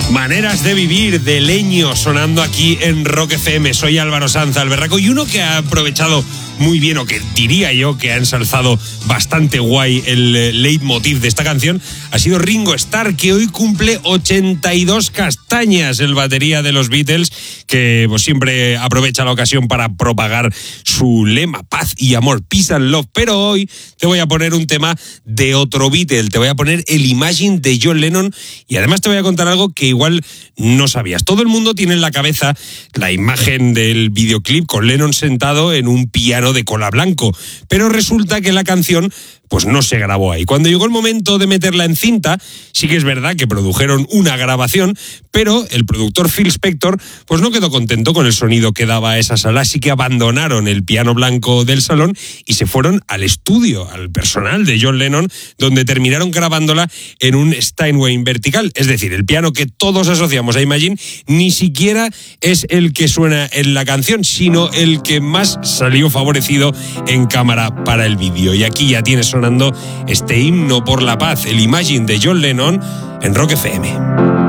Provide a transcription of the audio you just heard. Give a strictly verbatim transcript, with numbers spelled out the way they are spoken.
Maneras de vivir de Leño sonando aquí en Rock F M. Soy Álvaro Sanz Alberraco y uno que ha aprovechado muy bien, o que diría yo que ha ensalzado bastante guay el leitmotiv de esta canción, ha sido Ringo Starr, que hoy cumple ochenta y dos castañas, el batería de los Beatles, que pues, siempre aprovecha la ocasión para propagar su lema, paz y amor, peace and love. Pero hoy te voy a poner un tema de otro Beatle, te voy a poner el Imagine de John Lennon, y además te voy a contar algo que igual no sabías. Todo el mundo tiene en la cabeza la imagen del videoclip con Lennon sentado en un piano de cola blanco, pero resulta que la canción pues no se grabó ahí. Cuando llegó el momento de meterla en cinta, sí que es verdad que produjeron una grabación, pero el productor Phil Spector pues no quedó contento con el sonido que daba esa sala, así que abandonaron el piano blanco del salón y se fueron al estudio, al personal de John Lennon, donde terminaron grabándola en un Steinway vertical. Es decir, el piano que todos asociamos a Imagine ni siquiera es el que suena en la canción, sino el que más salió favorecido en cámara para el vídeo. Y aquí ya tienes sonando este himno por la paz, el Imagine de John Lennon en Rock F M.